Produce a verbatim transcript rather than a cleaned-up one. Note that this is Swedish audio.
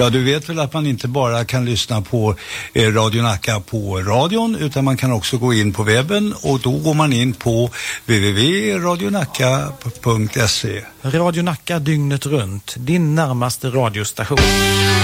Ja, du vet väl att man inte bara kan lyssna på eh, Radio Nacka på radion, utan man kan också gå in på webben, och då går man in på w w w punkt radionacka punkt se. Radio Nacka dygnet runt, din närmaste radiostation.